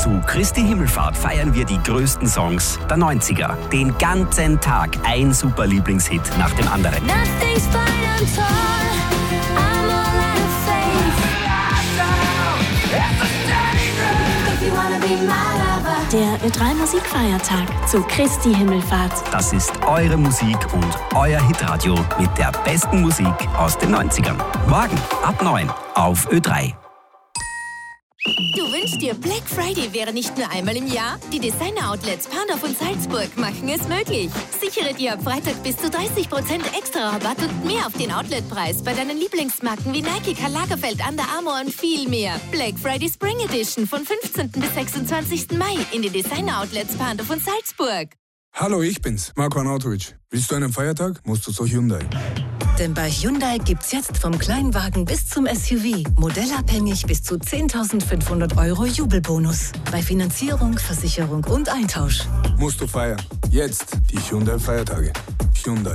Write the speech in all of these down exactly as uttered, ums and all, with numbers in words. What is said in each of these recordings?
Zu Christi Himmelfahrt feiern wir die größten Songs der neunziger. Den ganzen Tag ein super Lieblingshit nach dem anderen. Der Ö drei Musikfeiertag zu Christi Himmelfahrt. Das ist eure Musik und euer Hitradio mit der besten Musik aus den neunzigern. Morgen ab neun auf Ö drei. Du wünschst dir, Black Friday wäre nicht nur einmal im Jahr? Die Designer-Outlets Pandorf und Salzburg machen es möglich. Sichere dir ab Freitag bis zu dreißig Prozent extra Rabatt und mehr auf den Outletpreis bei deinen Lieblingsmarken wie Nike, Karl Lagerfeld, Under Armour und viel mehr. Black Friday Spring Edition von fünfzehnten bis sechsundzwanzigsten Mai in den Designer-Outlets Pandorf und Salzburg. Hallo, ich bin's, Marco Arnautovic. Willst du einen Feiertag? Musst du zu Hyundai. Denn bei Hyundai gibt's jetzt vom Kleinwagen bis zum S U V modellabhängig bis zu zehntausendfünfhundert Euro Jubelbonus. Bei Finanzierung, Versicherung und Eintausch. Musst du feiern. Jetzt die Hyundai-Feiertage. Hyundai.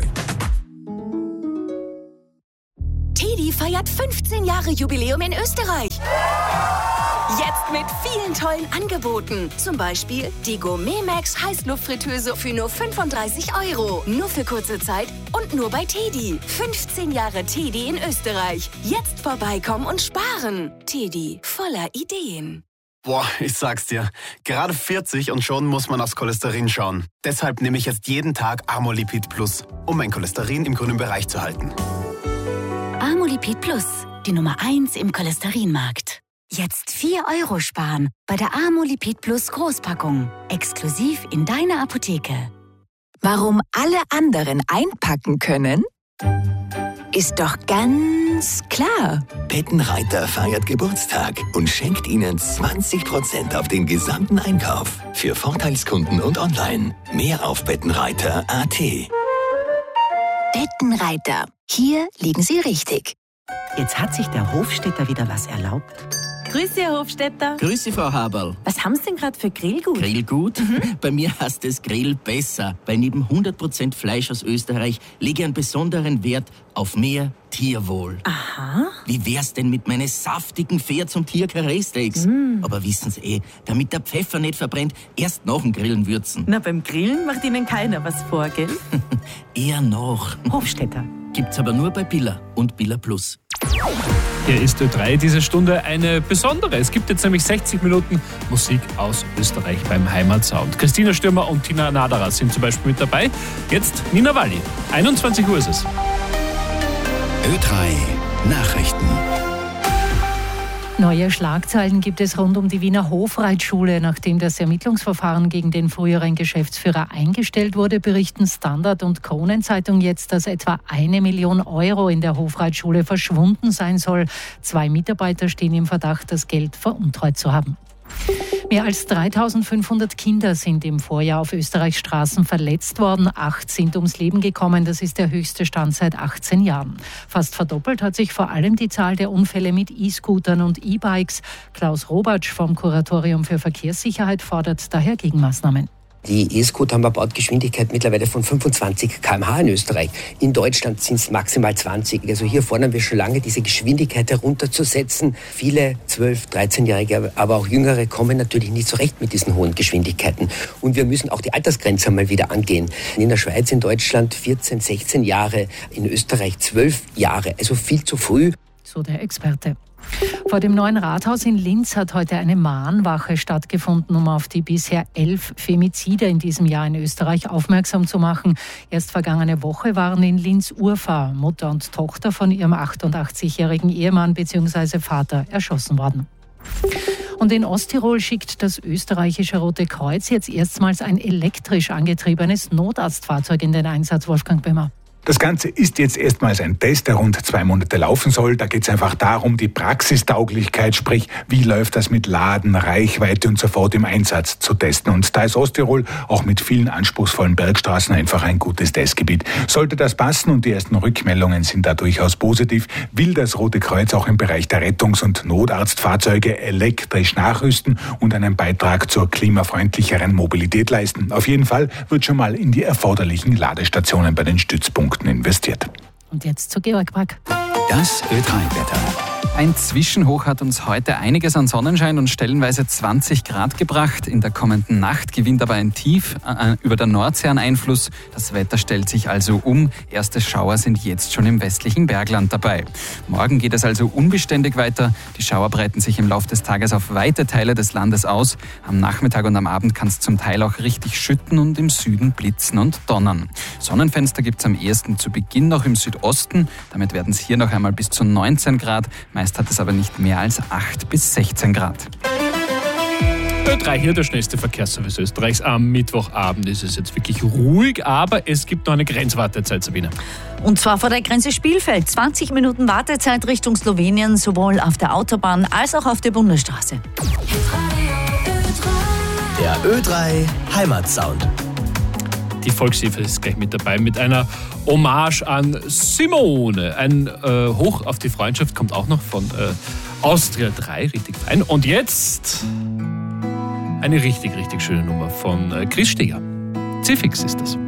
Teddy feiert fünfzehn Jahre Jubiläum in Österreich. Jetzt mit vielen tollen Angeboten. Zum Beispiel die Gourmet Max Heißluftfritteuse für nur fünfunddreißig Euro. Nur für kurze Zeit und nur bei Teddy. fünfzehn Jahre Teddy in Österreich. Jetzt vorbeikommen und sparen. Teddy, voller Ideen. Boah, ich sag's dir. Gerade vierzig und schon muss man aufs Cholesterin schauen. Deshalb nehme ich jetzt jeden Tag Amolipid Plus, um mein Cholesterin im grünen Bereich zu halten. Amolipid Plus, die Nummer eins im Cholesterinmarkt. Jetzt vier Euro sparen bei der Amolipid Plus Großpackung. Exklusiv in deiner Apotheke. Warum alle anderen einpacken können? Ist doch ganz klar. Bettenreiter feiert Geburtstag und schenkt Ihnen zwanzig Prozent auf den gesamten Einkauf. Für Vorteilskunden und online. Mehr auf bettenreiter punkt a t. Bettenreiter. Hier liegen Sie richtig. Jetzt hat sich der Hofstädter wieder was erlaubt. Grüß Sie, Herr Hofstädter. Grüß Sie, Frau Haberl. Was haben Sie denn gerade für Grillgut? Grillgut? Mhm. Bei mir heißt es Grill besser, weil neben hundert Prozent Fleisch aus Österreich lege ich einen besonderen Wert auf mehr Tierwohl. Aha. Wie wär's denn mit meinen saftigen Pferd- und Tier-Karree-Steaks? Mm. Aber wissen Sie eh, damit der Pfeffer nicht verbrennt, erst nach dem Grillen würzen. Na, beim Grillen macht Ihnen keiner was vor, gell? Eher noch. Hofstädter. Gibt's aber nur bei Billa und Billa Plus. Hier ist Ö drei diese Stunde eine besondere. Es gibt jetzt nämlich sechzig Minuten Musik aus Österreich beim Heimatsound. Christina Stürmer und Tina Naderer sind zum Beispiel mit dabei. Jetzt Nina Walli. einundzwanzig Uhr ist es. Ö drei Nachrichten. Neue Schlagzeilen gibt es rund um die Wiener Hofreitschule. Nachdem das Ermittlungsverfahren gegen den früheren Geschäftsführer eingestellt wurde, berichten Standard und Kronenzeitung jetzt, dass etwa eine Million Euro in der Hofreitschule verschwunden sein soll. Zwei Mitarbeiter stehen im Verdacht, das Geld veruntreut zu haben. Mehr als dreitausendfünfhundert Kinder sind im Vorjahr auf Österreichs Straßen verletzt worden. Acht sind ums Leben gekommen. Das ist der höchste Stand seit achtzehn Jahren. Fast verdoppelt hat sich vor allem die Zahl der Unfälle mit E-Scootern und E-Bikes. Klaus Robatsch vom Kuratorium für Verkehrssicherheit fordert daher Gegenmaßnahmen. Die E-Scooter haben eine Bordgeschwindigkeit mittlerweile von fünfundzwanzig Kilometer pro Stunde in Österreich. In Deutschland sind es maximal zwanzig. Also hier fordern wir schon lange, diese Geschwindigkeit herunterzusetzen. Viele zwölf-, dreizehnjährige, aber auch Jüngere kommen natürlich nicht zurecht mit diesen hohen Geschwindigkeiten. Und wir müssen auch die Altersgrenze mal wieder angehen. In der Schweiz, in Deutschland vierzehn, sechzehn Jahre, in Österreich zwölf Jahre. Also viel zu früh. So der Experte. Vor dem neuen Rathaus in Linz hat heute eine Mahnwache stattgefunden, um auf die bisher elf Femizide in diesem Jahr in Österreich aufmerksam zu machen. Erst vergangene Woche waren in Linz Urfahr, Mutter und Tochter von ihrem achtundachtzigjährigen Ehemann bzw. Vater erschossen worden. Und in Osttirol schickt das österreichische Rote Kreuz jetzt erstmals ein elektrisch angetriebenes Notarztfahrzeug in den Einsatz, Wolfgang Böhmer. Das Ganze ist jetzt erstmals ein Test, der rund zwei Monate laufen soll. Da geht es einfach darum, die Praxistauglichkeit, sprich, wie läuft das mit Laden, Reichweite und sofort im Einsatz zu testen. Und da ist Osttirol auch mit vielen anspruchsvollen Bergstraßen einfach ein gutes Testgebiet. Sollte das passen und die ersten Rückmeldungen sind da durchaus positiv, will das Rote Kreuz auch im Bereich der Rettungs- und Notarztfahrzeuge elektrisch nachrüsten und einen Beitrag zur klimafreundlicheren Mobilität leisten. Auf jeden Fall wird schon mal in die erforderlichen Ladestationen bei den Stützpunkten investiert. Und jetzt zu Georg Brack. Das Ö drei Wetter. Ein Zwischenhoch hat uns heute einiges an Sonnenschein und stellenweise zwanzig Grad gebracht. In der kommenden Nacht gewinnt aber ein Tief äh, über der Nordsee an Einfluss. Das Wetter stellt sich also um. Erste Schauer sind jetzt schon im westlichen Bergland dabei. Morgen geht es also unbeständig weiter. Die Schauer breiten sich im Laufe des Tages auf weite Teile des Landes aus. Am Nachmittag und am Abend kann es zum Teil auch richtig schütten und im Süden blitzen und donnern. Sonnenfenster gibt es am ehesten zu Beginn noch im Südosten. Damit werden es hier noch einmal bis zu neunzehn Grad. Meist hat es aber nicht mehr als acht bis sechzehn Grad. Ö drei hier, der schnellste Verkehrsservice Österreichs. Am Mittwochabend ist es jetzt wirklich ruhig, aber es gibt noch eine Grenzwartezeit, Sabine. Und zwar vor der Grenze Spielfeld. zwanzig Minuten Wartezeit Richtung Slowenien, sowohl auf der Autobahn als auch auf der Bundesstraße. Der Ö drei Heimatsound. Die Volkshilfe ist gleich mit dabei mit einer Hommage an Simone. Ein äh, Hoch auf die Freundschaft kommt auch noch von äh, Austria drei, richtig fein. Und jetzt eine richtig, richtig schöne Nummer von äh, Chris Steger. Zifix ist das.